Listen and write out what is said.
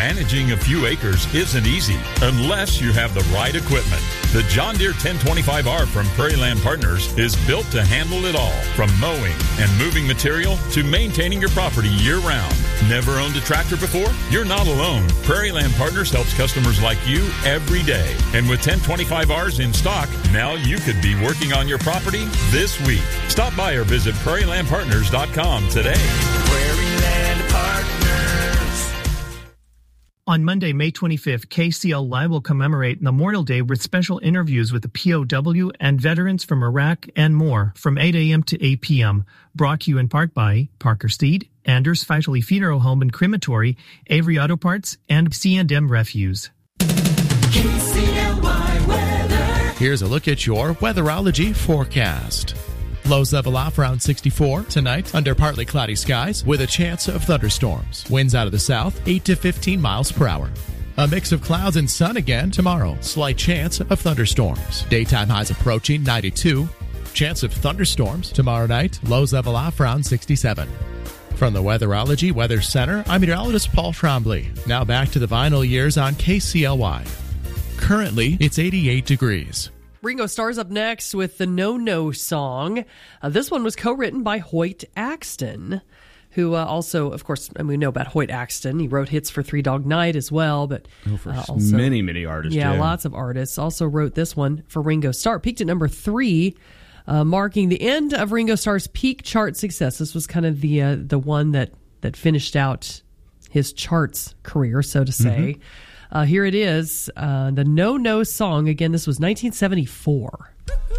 Managing a few acres isn't easy unless you have the right equipment. The John Deere 1025R from Prairie Land Partners is built to handle it all, from mowing and moving material to maintaining your property year-round. Never owned a tractor before? You're not alone. Prairie Land Partners helps customers like you every day. And with 1025Rs in stock, now you could be working on your property this week. Stop by or visit prairielandpartners.com today. Prairie Land Partners. On Monday, May 25th, KCL Live will commemorate Memorial Day with special interviews with the POW and veterans from Iraq and more from 8 a.m. to 8 p.m. Brought to you in part by Parker Steed, Anders Feitally Funeral Home and Crematory, Avery Auto Parts, and C&M Refuse. KCLY weather. Here's a look at your weatherology forecast. Lows level off around 64 tonight under partly cloudy skies with a chance of thunderstorms. Winds out of the south 8 to 15 miles per hour. A mix of clouds and sun again tomorrow. Slight chance of thunderstorms. Daytime highs approaching 92. Chance of thunderstorms tomorrow night. Lows level off around 67. From the Weatherology Weather Center, I'm meteorologist Paul Trombley. Now back to the vinyl years on KCLY. Currently, it's 88 degrees. Ringo Starr's up next with the No No song. This one was co-written by Hoyt Axton, who also, of course, we know about Hoyt Axton. He wrote hits for Three Dog Night as well, but also many artists. Yeah, lots of artists. Also wrote this one for Ringo Starr. Peaked at number 3, marking the end of Ringo Starr's peak chart success. This was kind of the one that finished out his charts career, so to say. Here it is, the No No song. Again, this was 1974.